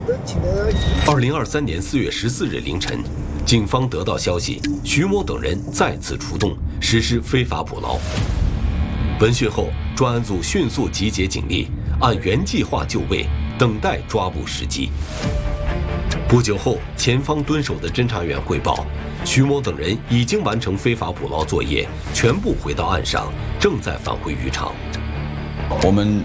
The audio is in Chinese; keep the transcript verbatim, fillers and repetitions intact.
二零二三年四月十四日凌晨，警方得到消息，徐某等人再次出动实施非法捕捞。闻讯后，专案组迅速集结警力，按原计划就位，等待抓捕时机。不久后，前方蹲守的侦查员汇报，徐某等人已经完成非法捕捞作业，全部回到岸上，正在返回渔场。 我们